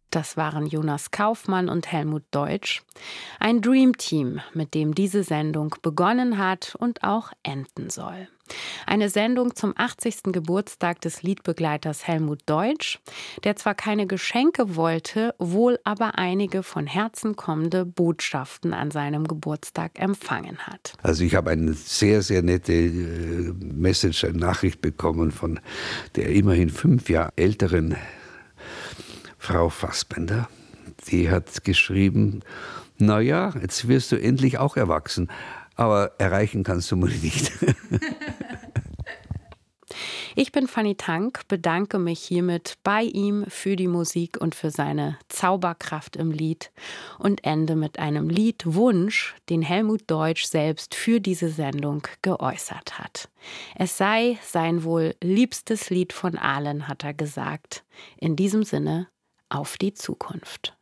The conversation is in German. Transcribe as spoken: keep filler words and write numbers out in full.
Das waren Jonas Kaufmann und Helmut Deutsch. Ein Dreamteam, mit dem diese Sendung begonnen hat und auch enden soll. Eine Sendung zum achtzigsten Geburtstag des Liedbegleiters Helmut Deutsch, der zwar keine Geschenke wollte, wohl aber einige von Herzen kommende Botschaften an seinem Geburtstag empfangen hat. Also ich habe eine sehr, sehr nette äh, Message, eine Nachricht bekommen von der immerhin fünf Jahre älteren Frau Fassbender. Die hat geschrieben, naja, jetzt wirst du endlich auch erwachsen, aber erreichen kannst du mich nicht. Ich bin Fanny Tank, bedanke mich hiermit bei ihm für die Musik und für seine Zauberkraft im Lied und ende mit einem Liedwunsch, den Helmut Deutsch selbst für diese Sendung geäußert hat. Es sei sein wohl liebstes Lied von allen, hat er gesagt. In diesem Sinne, auf die Zukunft.